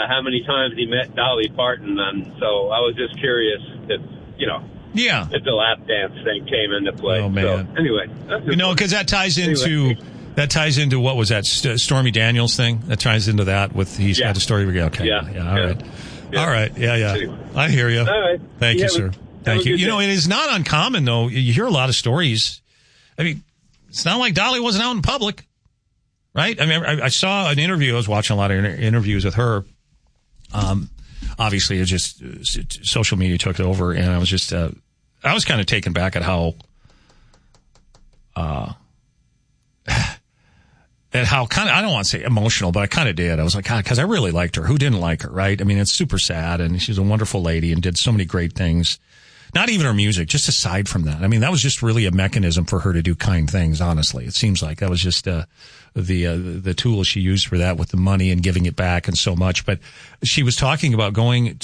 how many times he met Dolly Parton, and so I was just curious if, if the lap dance thing came into play. Oh, man. So, anyway. Because that ties into what was that, Stormy Daniels thing? That ties into that with he's got a story. Okay. Yeah. All right. Yeah. All right. Yeah. Anyway. I hear you. All right. Thank you, sir. Thank you. It is not uncommon, though. You hear a lot of stories. I mean, it's not like Dolly wasn't out in public, right? I mean, I saw an interview. I was watching a lot of interviews with her. Obviously, it just social media took it over, and I was just I was kind of taken back at how kind of, I don't want to say emotional, but I kind of did. I was like, God, because I really liked her. Who didn't like her, right? I mean, it's super sad, and she's a wonderful lady and did so many great things. Not even her music, just aside from that. I mean, that was just really a mechanism for her to do kind things, honestly. It seems like that was just the tool she used for that with the money and giving it back and so much. But she was talking about doing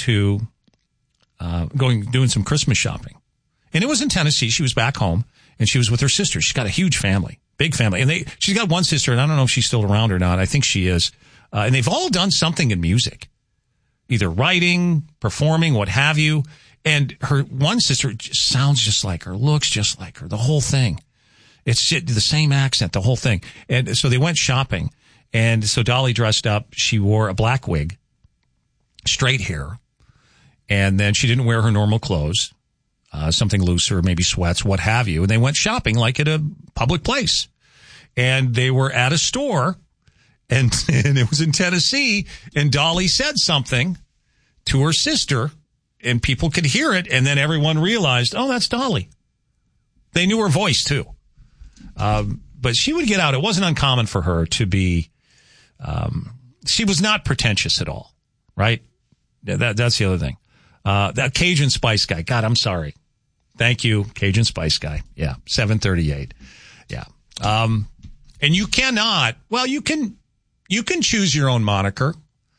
some Christmas shopping. And it was in Tennessee. She was back home, and she was with her sister. She's got a huge family, big family. And she's got one sister, and I don't know if she's still around or not. I think she is. And they've all done something in music, either writing, performing, what have you. And her one sister sounds just like her, looks just like her, the whole thing. It's the same accent, the whole thing. And so they went shopping. And so Dolly dressed up. She wore a black wig, straight hair. And then she didn't wear her normal clothes, something looser, maybe sweats, what have you. And they went shopping like at a public place. And they were at a store, and it was in Tennessee. And Dolly said something to her sister, and people could hear it, and then everyone realized, oh, that's Dolly. They knew her voice, too. But she would get out. It wasn't uncommon for her to be, she was not pretentious at all, right? That's the other thing. That Cajun Spice guy, God, I'm sorry. Thank you, Cajun Spice guy. Yeah, 738. Yeah. And you cannot, you can choose your own moniker.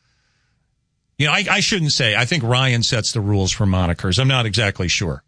I shouldn't say. I think Ryan sets the rules for monikers. I'm not exactly sure.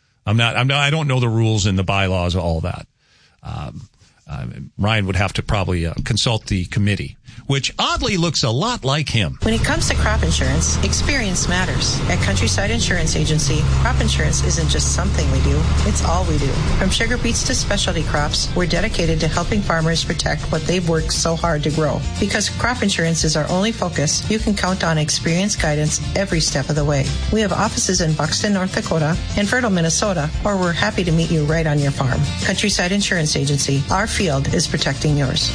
I don't know the rules and the bylaws of all that. Ryan would have to probably consult the committee, which oddly looks a lot like him. When it comes to crop insurance, experience matters. At Countryside Insurance Agency, crop insurance isn't just something we do, it's all we do. From sugar beets to specialty crops, we're dedicated to helping farmers protect what they've worked so hard to grow. Because crop insurance is our only focus, you can count on experienced guidance every step of the way. We have offices in Buxton, North Dakota, and Fertile, Minnesota, or we're happy to meet you right on your farm. Countryside Insurance Agency, our field is protecting yours.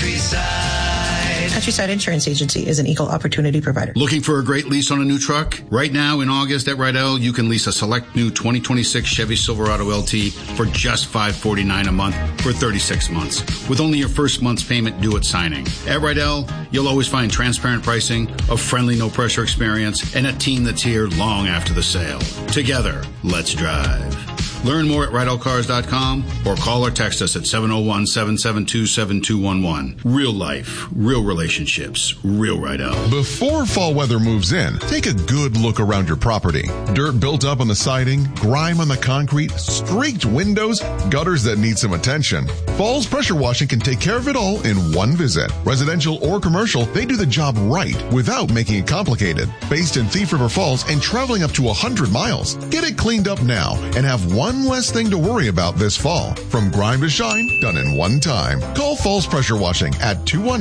Countryside Insurance Agency is an equal opportunity provider. Looking for a great lease on a new truck? Right now in August at Rydell, you can lease a select new 2026 Chevy Silverado LT for just $549 a month for 36 months, with only your first month's payment due at signing. At Rydell, you'll always find transparent pricing, a friendly, no-pressure experience, and a team that's here long after the sale. Together, let's drive. Learn more at RydellCars.com or call or text us at 701-772-7211. Real life, real relationships, real Rydell. Before fall weather moves in, take a good look around your property. Dirt built up on the siding, grime on the concrete, streaked windows, gutters that need some attention. Falls Pressure Washing can take care of it all in one visit. Residential or commercial, they do the job right without making it complicated. Based in Thief River Falls and traveling up to 100 miles. Get it cleaned up now and have one less thing to worry about this fall. From grime to shine, done in one time. Call Falls Pressure Washing at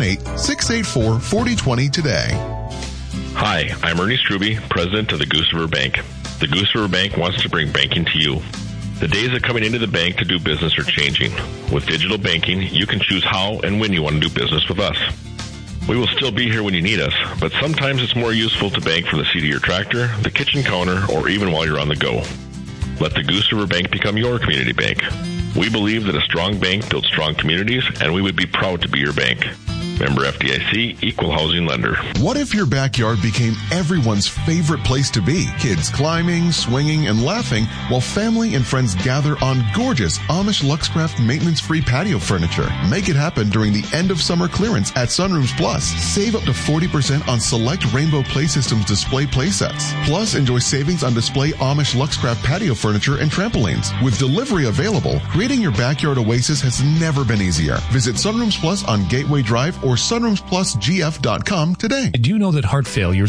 218-684-4020 today. Hi, I'm Ernie Struby, president of the Goose River Bank. The Goose River Bank wants to bring banking to you. The days of coming into the bank to do business are changing. With digital banking, you can choose how and when you want to do business with us. We will still be here when you need us, but sometimes it's more useful to bank from the seat of your tractor, the kitchen counter, or even while you're on the go. Let the Goose River Bank become your community bank. We believe that a strong bank builds strong communities, and we would be proud to be your bank. Member FDIC, Equal Housing Lender. What if your backyard became everyone's favorite place to be? Kids climbing, swinging, and laughing while family and friends gather on gorgeous Amish Luxcraft maintenance-free patio furniture. Make it happen during the end of summer clearance at Sunrooms Plus. Save up to 40% on select Rainbow Play Systems display playsets. Plus, enjoy savings on display Amish Luxcraft patio furniture and trampolines. With delivery available, creating your backyard oasis has never been easier. Visit Sunrooms Plus on Gateway Drive or sunroomsplusgf.com today. Do you know that heart failure